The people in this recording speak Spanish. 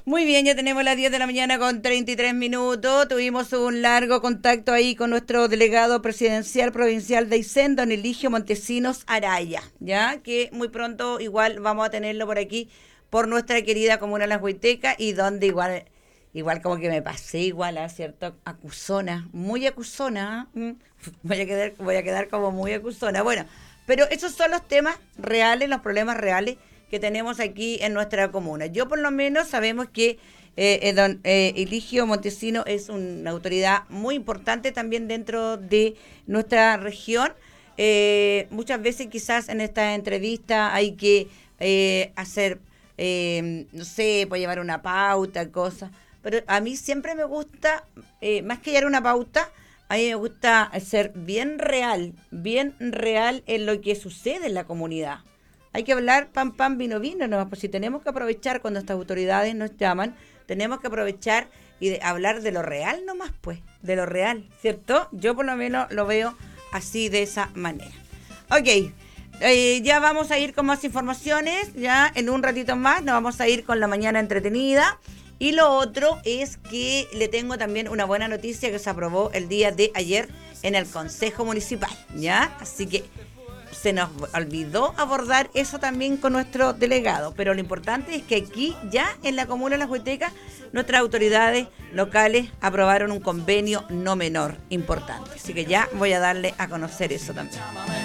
Muy bien, ya tenemos las 10 de la mañana con 33 minutos. Tuvimos un largo contacto ahí con nuestro delegado presidencial provincial de Aysén, don Eligio Montesinos Araya, ya que muy pronto igual vamos a tenerlo por aquí, por nuestra querida comuna Las Huaytecas, y donde igual como que me pasé igual, ¿cierto? Acusona, muy acusona. Voy a quedar como muy acusona. Bueno, pero esos son los temas reales, los problemas reales que tenemos aquí en nuestra comuna. Yo por lo menos sabemos que don Eligio Montesino es una autoridad muy importante también dentro de nuestra región. Muchas veces quizás en esta entrevista hay que hacer, no sé, pues llevar una pauta, cosas, pero a mí siempre me gusta, más que llevar una pauta, a mí me gusta ser bien real en lo que sucede en la comunidad. Hay que hablar pan, pan, vino, vino, ¿no? Pues si tenemos que aprovechar cuando estas autoridades nos llaman, tenemos que aprovechar y hablar de lo real nomás, pues, de lo real, ¿cierto? Yo por lo menos lo veo así, de esa manera. Ok, ya vamos a ir con más informaciones, ya en un ratito más nos vamos a ir con la mañana entretenida. Y lo otro es que le tengo también una buena noticia que se aprobó el día de ayer en el Consejo Municipal, ¿ya? Así que se nos olvidó abordar eso también con nuestro delegado, pero lo importante es que aquí ya en la comuna de Las Huaytecas nuestras autoridades locales aprobaron un convenio no menor importante, así que ya voy a darle a conocer eso también.